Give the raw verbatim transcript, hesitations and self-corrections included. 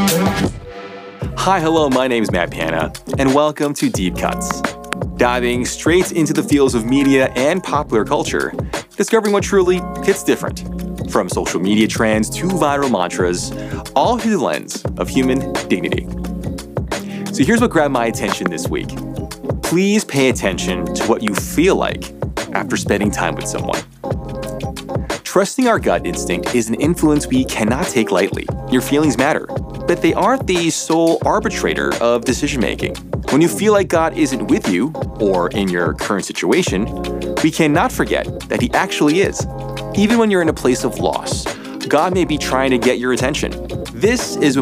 Hi, hello, my name is Matt Piana, and welcome to Deep Cuts. Diving straight into the fields of media and popular culture, discovering what truly hits different. From social media trends to viral mantras, all through the lens of human dignity. So here's what grabbed my attention this week. Please pay attention to what you feel like after spending time with someone. Trusting our gut instinct is an influence we cannot take lightly. Your feelings matter, but they aren't the sole arbitrator of decision-making. When you feel like God isn't with you, or in your current situation, we cannot forget that He actually is. Even when you're in a place of loss, God may be trying to get your attention. This is